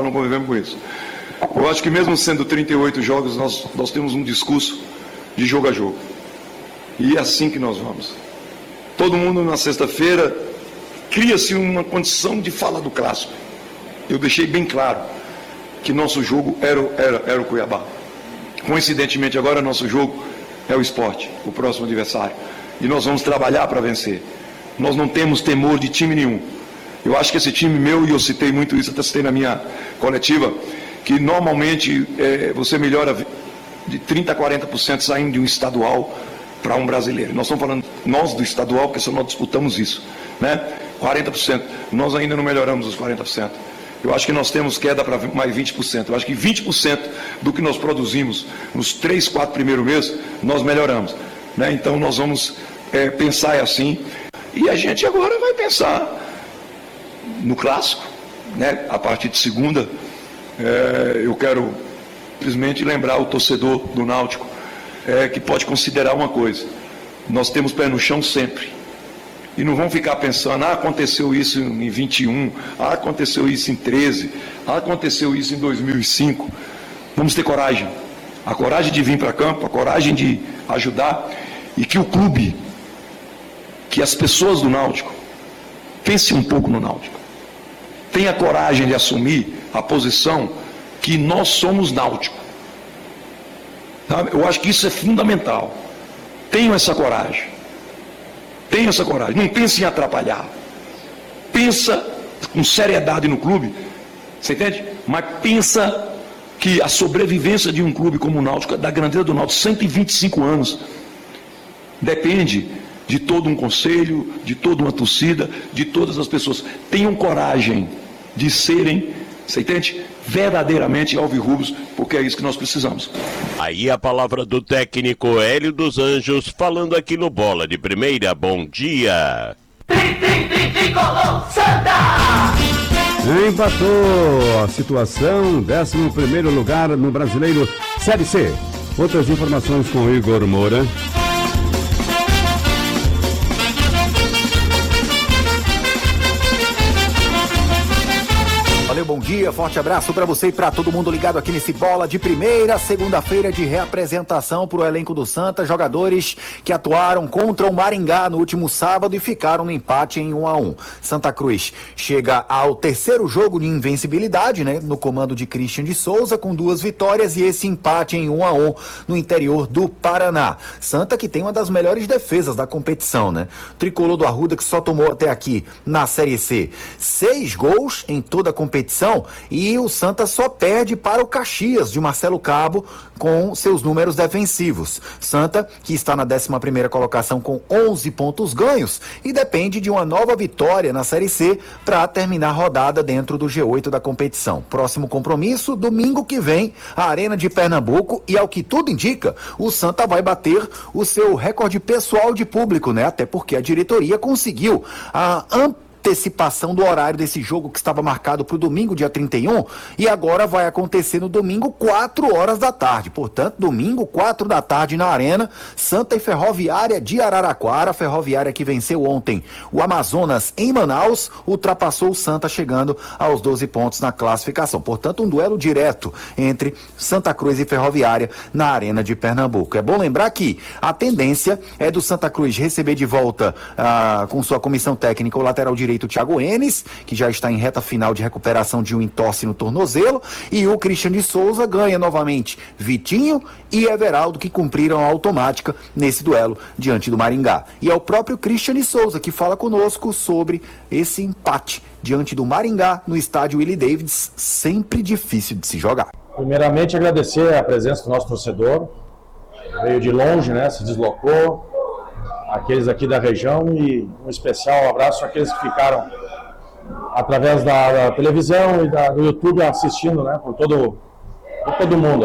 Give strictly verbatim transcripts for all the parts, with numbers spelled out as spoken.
não convivemos com isso. Eu acho que mesmo sendo trinta e oito jogos, nós, nós temos um discurso de jogo a jogo. E é assim que nós vamos. Todo mundo na sexta-feira cria-se uma condição de falar do clássico. Eu deixei bem claro que nosso jogo era, era, era o Cuiabá. Coincidentemente agora nosso jogo é o Sport, o próximo adversário. E nós vamos trabalhar para vencer. Nós não temos temor de time nenhum. Eu acho que esse time meu, e eu citei muito isso, até citei na minha coletiva, que normalmente é, você melhora de trinta a quarenta por cento saindo de um estadual para um brasileiro. Nós estamos falando, nós do estadual, porque só nós disputamos isso, né? quarenta por cento. Nós ainda não melhoramos os quarenta por cento. Eu acho que nós temos queda para mais vinte por cento. Eu acho que vinte por cento do que nós produzimos nos três, quatro primeiros meses, nós melhoramos, né? Então nós vamos é, pensar assim. E a gente agora vai pensar no clássico, né? A partir de segunda, é, eu quero simplesmente lembrar o torcedor do Náutico é, que pode considerar uma coisa: nós temos pé no chão sempre. E não vão ficar pensando, ah, aconteceu isso em vinte e um, ah, aconteceu isso em treze, ah, aconteceu isso em dois mil e cinco. Vamos ter coragem. A coragem de vir para campo, a coragem de ajudar, e que o clube, que as pessoas do Náutico, pensem um pouco no Náutico. Tenha coragem de assumir a posição que nós somos Náutico. Eu acho que isso é fundamental. Tenham essa coragem. Tenha essa coragem, não pense em atrapalhar. Pensa com seriedade no clube, você entende? Mas pensa que a sobrevivência de um clube como o Náutico, da grandeza do Náutico, cento e vinte e cinco anos, depende de todo um conselho, de toda uma torcida, de todas as pessoas. Tenham coragem de serem, você entende? Verdadeiramente alvirrubros, porque é isso que nós precisamos. Aí a palavra do técnico Hélio dos Anjos, falando aqui no Bola de Primeira. Bom dia. Tri, tri, tri, tricolor, Santa! Empatou a situação, décimo primeiro lugar no Brasileiro Série C. Outras informações com Igor Moura. Valeu, bom dia, forte abraço para você e para todo mundo ligado aqui nesse Bola de Primeira, segunda-feira de reapresentação para o elenco do Santa, jogadores que atuaram contra o Maringá no último sábado e ficaram no empate em um a um. Santa Cruz chega ao terceiro jogo de invencibilidade, né, no comando de Christian de Souza, com duas vitórias e esse empate em um a um no interior do Paraná. Santa que tem uma das melhores defesas da competição, né? Tricolor do Arruda que só tomou até aqui na Série C seis gols em toda a competição. E o Santa só perde para o Caxias de Marcelo Cabo com seus números defensivos. Santa que está na décima primeira colocação com onze pontos ganhos e depende de uma nova vitória na Série C para terminar a rodada dentro do G oito da competição. Próximo compromisso, domingo que vem, a Arena de Pernambuco, e ao que tudo indica, o Santa vai bater o seu recorde pessoal de público, né? Até porque a diretoria conseguiu a ampliação antecipação do horário desse jogo que estava marcado para o domingo, dia trinta e um, e agora vai acontecer no domingo, quatro horas da tarde. Portanto, domingo, quatro da tarde na Arena, Santa e Ferroviária de Araraquara. A Ferroviária que venceu ontem o Amazonas em Manaus, ultrapassou o Santa chegando aos doze pontos na classificação. Portanto, um duelo direto entre Santa Cruz e Ferroviária na Arena de Pernambuco. É bom lembrar que a tendência é do Santa Cruz receber de volta ah, com sua comissão técnica o lateral direito direito Thiago Enes, que já está em reta final de recuperação de um entorse no tornozelo, e o Christian de Souza ganha novamente Vitinho e Everaldo, que cumpriram a automática nesse duelo diante do Maringá. E é o próprio Christian de Souza que fala conosco sobre esse empate diante do Maringá no estádio Willie Davids, sempre difícil de se jogar. Primeiramente, agradecer a presença do nosso torcedor, veio de longe, né, se deslocou, aqueles aqui da região, e um especial abraço àqueles que ficaram através da, da televisão e da, do YouTube assistindo, né, por todo, por todo mundo.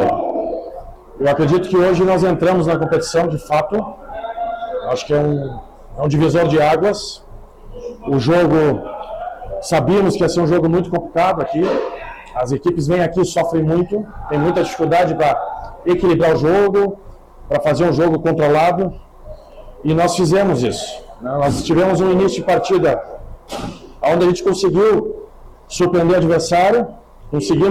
Eu acredito que hoje nós entramos na competição, de fato, acho que é um, é um divisor de águas. O jogo, sabíamos que ia ser um jogo muito complicado aqui, as equipes vêm aqui e sofrem muito, tem muita dificuldade para equilibrar o jogo, para fazer um jogo controlado. E nós fizemos isso. Nós tivemos um início de partida onde a gente conseguiu surpreender o adversário, conseguimos